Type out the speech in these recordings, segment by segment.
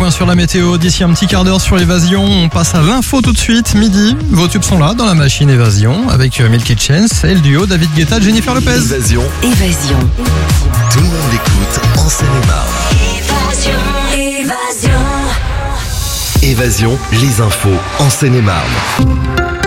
point sur la météo. D'ici un petit quart d'heure sur Évasion, on passe à l'info tout de suite. Midi, vos tubes sont là dans la machine Évasion avec Milky Chance et le duo David Guetta, Jennifer Lopez. Évasion. Tout le monde l'écoute en Seine-et-Marne. Évasion, les infos en Seine-et-Marne.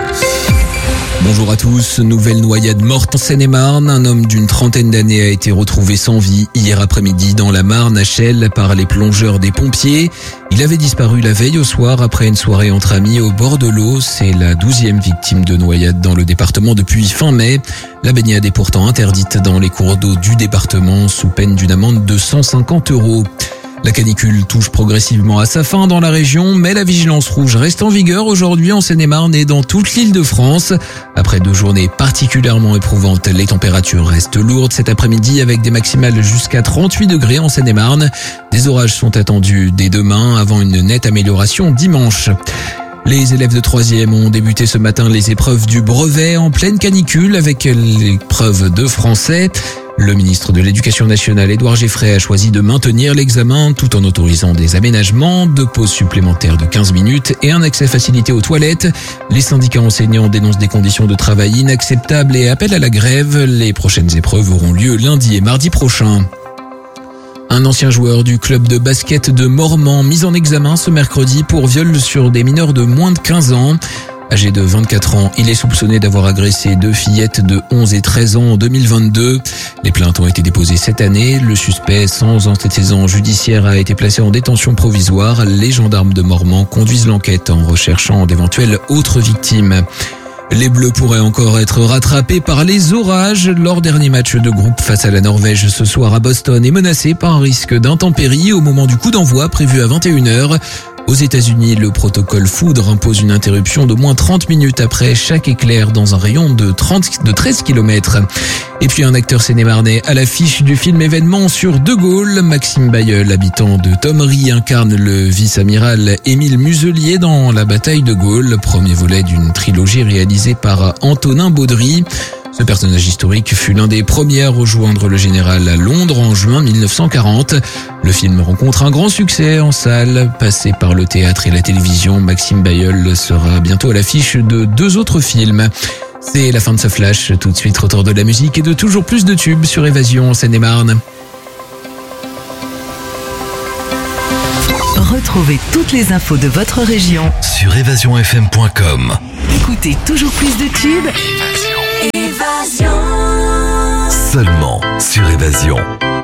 Bonjour à tous, nouvelle noyade morte en Seine-et-Marne. Un homme d'une trentaine d'années a été retrouvé sans vie hier après-midi dans la Marne à Chelles par les plongeurs des pompiers. Il avait disparu la veille au soir après une soirée entre amis au bord de l'eau. C'est la 12e victime de noyade dans le département depuis fin mai. La baignade est pourtant interdite dans les cours d'eau du département sous peine d'une amende de 150 €. La canicule touche progressivement à sa fin dans la région, mais la vigilance rouge reste en vigueur aujourd'hui en Seine-et-Marne et dans toute l'Île-de-France. Après 2 journées particulièrement éprouvantes, les températures restent lourdes cet après-midi avec des maximales jusqu'à 38 degrés en Seine-et-Marne. Des orages sont attendus dès demain avant une nette amélioration dimanche. Les élèves de 3e ont débuté ce matin les épreuves du brevet en pleine canicule avec l'épreuve de français. Le ministre de l'Éducation nationale, Édouard Geffray, a choisi de maintenir l'examen tout en autorisant des aménagements, 2 pauses supplémentaires de 15 minutes et un accès facilité aux toilettes. Les syndicats enseignants dénoncent des conditions de travail inacceptables et appellent à la grève. Les prochaines épreuves auront lieu lundi et mardi prochain. Un ancien joueur du club de basket de Mormant mis en examen ce mercredi pour viol sur des mineurs de moins de 15 ans. Âgé de 24 ans, il est soupçonné d'avoir agressé 2 fillettes de 11 et 13 ans en 2022. Les plaintes ont été déposées cette année. Le suspect, sans antécédent judiciaire, a été placé en détention provisoire. Les gendarmes de Mormant conduisent l'enquête en recherchant d'éventuelles autres victimes. Les Bleus pourraient encore être rattrapés par les orages. Leur dernier match de groupe face à la Norvège ce soir à Boston est menacé par un risque d'intempéries au moment du coup d'envoi prévu à 21h. Aux États-Unis, le protocole foudre impose une interruption de moins 30 minutes après chaque éclair dans un rayon de 13 km. Et puis un acteur seine-et-marnais à l'affiche du film événement sur De Gaulle. Maxime Bailleul, habitant de Thomery, incarne le vice-amiral Émile Muselier dans La bataille de Gaulle, premier volet d'une trilogie réalisée par Antonin Baudry. Ce personnage historique fut l'un des premiers à rejoindre le général à Londres en juin 1940. Le film rencontre un grand succès en salle. Passé par le théâtre et la télévision, Maxime Bailleul sera bientôt à l'affiche de 2 autres films. C'est la fin de ce flash. Tout de suite, retour de la musique et de toujours plus de tubes sur Évasion en Seine-et-Marne. Retrouvez toutes les infos de votre région sur évasionfm.com. Écoutez toujours plus de tubes. Seulement sur Évasion.